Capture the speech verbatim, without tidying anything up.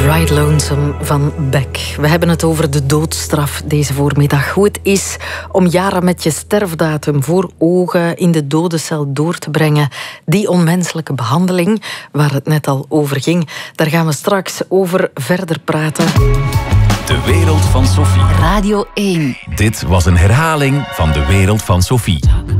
Ride Lonesome van Beck. We hebben het over de doodstraf deze voormiddag. Hoe het is om jaren met je sterfdatum voor ogen in de dodencel door te brengen. Die onmenselijke behandeling, waar het net al over ging, daar gaan we straks over verder praten. De wereld van Sophie. Radio één. Dit was een herhaling van De wereld van Sophie.